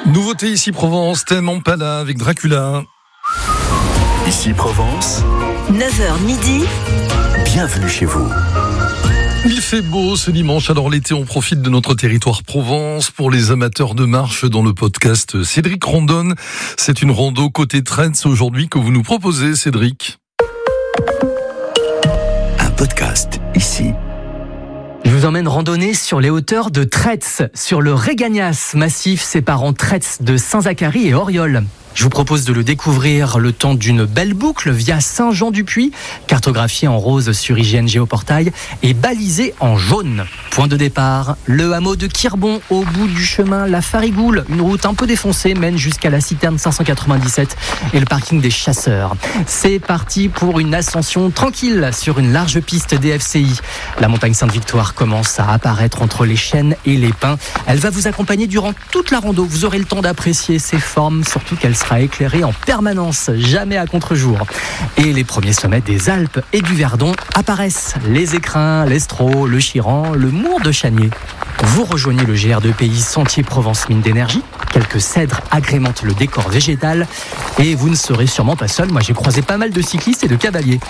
Nouveauté ici Provence, thème en pala avec Dracula. Ici Provence, 9h midi. Bienvenue chez vous. Il fait beau ce dimanche, alors l'été on profite de notre territoire Provence. Pour les amateurs de marche, dans le podcast Cédric Randonne, c'est une rando côté Tretz aujourd'hui que vous nous proposez, Cédric. Un podcast ici. Je vous emmène randonner sur les hauteurs de Tretz, sur le Régagnas, massif séparant Tretz de Saint-Zacharie et Auriol. Je vous propose de le découvrir le temps d'une belle boucle via Saint-Jean-du-Puy, cartographié en rose sur IGN Géoportail et balisé en jaune. Point de départ, le hameau de Quirbon, au bout du chemin La Farigoule. Une route un peu défoncée mène jusqu'à la citerne 597 et le parking des chasseurs. C'est parti pour une ascension tranquille sur une large piste DFCI. La montagne Sainte-Victoire commence à apparaître entre les chênes et les pins. Elle va vous accompagner durant toute la rando. Vous aurez le temps d'apprécier ses formes, surtout qu'elle sera éclairée en permanence, jamais à contre-jour. Et les premiers sommets des Alpes et du Verdon apparaissent. Les Écrins, l'Estro, le Chiran, le Mour de Chanier. Vous rejoignez le GR2PI Sentier Provence Mine d'Énergie. Quelques cèdres agrémentent le décor végétal. Et vous ne serez sûrement pas seul. Moi, j'ai croisé pas mal de cyclistes et de cavaliers.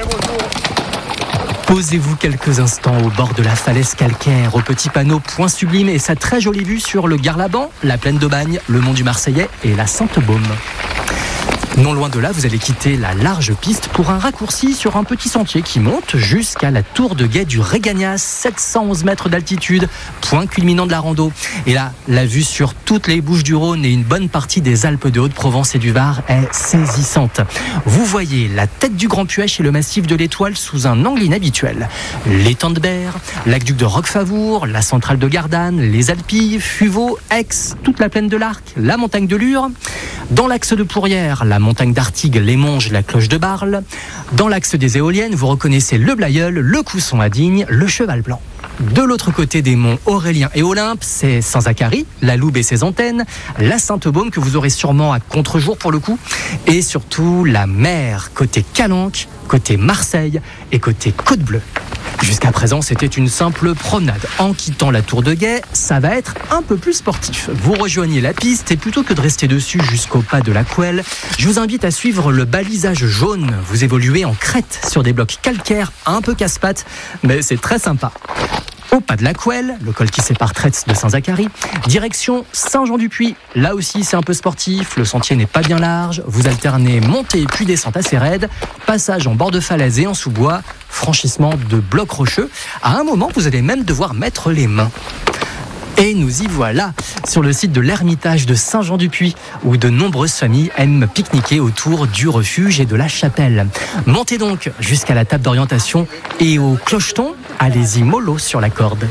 Posez-vous quelques instants au bord de la falaise calcaire, au petit panneau Point Sublime et sa très jolie vue sur le Garlaban, la plaine d'Aubagne, le mont du Marseillais et la Sainte-Baume. Non loin de là, vous allez quitter la large piste pour un raccourci sur un petit sentier qui monte jusqu'à la tour de guet du Régagnas, 711 mètres d'altitude, point culminant de la rando. Et là, la vue sur toutes les Bouches-du-Rhône et une bonne partie des Alpes de Haute-Provence et du Var est saisissante. Vous voyez la tête du Grand Puech et le massif de l'Étoile sous un angle inhabituel. L'étang de Berre, l'aqueduc de Roquefavour, la centrale de Gardanne, les Alpilles, Fuveau, Aix, toute la plaine de l'Arc, la montagne de Lure. Dans l'axe de Pourrières, la montagne d'Artigues, les Monges, la cloche de Barle. Dans l'axe des éoliennes, vous reconnaissez le Blayeul, le Cousson à Digne, le Cheval Blanc. De l'autre côté des monts Aurélien et Olympe, c'est Saint-Zacharie, la Loube et ses antennes, la Sainte-Baume que vous aurez sûrement à contre-jour pour le coup, et surtout la mer, côté Calanque, côté Marseille et côté Côte-Bleue. Jusqu'à présent, c'était une simple promenade. En quittant la tour de guet, ça va être un peu plus sportif. Vous rejoignez la piste et plutôt que de rester dessus jusqu'au pas de la Couelle, je vous invite à suivre le balisage jaune. Vous évoluez en crête sur des blocs calcaires un peu casse-pattes, mais c'est très sympa. Au pas de la Couelle, le col qui sépare Tretz de Saint-Zacharie, direction Saint-Jean-du-Puy. Là aussi, c'est un peu sportif, le sentier n'est pas bien large, vous alternez montée puis descente assez raide, passage en bord de falaise et en sous-bois, franchissement de blocs rocheux. À un moment, vous allez même devoir mettre les mains. Et nous y voilà, sur le site de l'Ermitage de Saint-Jean-du-Puy, où de nombreuses familles aiment pique-niquer autour du refuge et de la chapelle. Montez donc jusqu'à la table d'orientation et au clocheton, allez-y mollo sur la corde.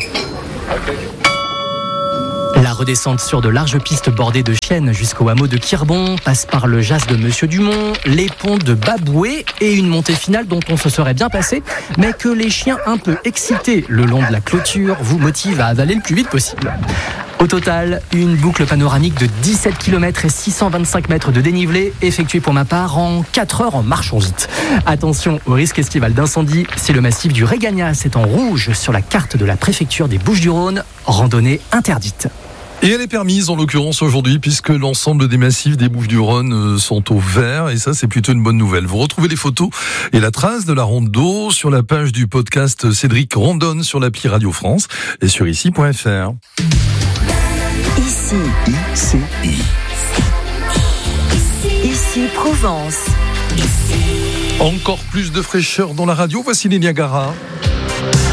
La redescente sur de larges pistes bordées de chênes jusqu'au hameau de Quirbon passe par le jas de Monsieur Dumont, les ponts de Baboué et une montée finale dont on se serait bien passé, mais que les chiens un peu excités le long de la clôture vous motivent à avaler le plus vite possible. Au total, une boucle panoramique de 17 km et 625 mètres de dénivelé, effectuée pour ma part en 4 heures en marchant vite. Attention au risque estival d'incendie, si le massif du Régagnas est en rouge sur la carte de la préfecture des Bouches-du-Rhône, randonnée interdite. Et elle est permise en l'occurrence aujourd'hui puisque l'ensemble des massifs des Bouches-du-Rhône sont au vert et ça c'est plutôt une bonne nouvelle. Vous retrouvez les photos et la trace de la rando sur la page du podcast Cédric Randonne sur l'appli Radio France et sur ici.fr. Ici Provence. Encore plus de fraîcheur dans la radio, voici les Niagara.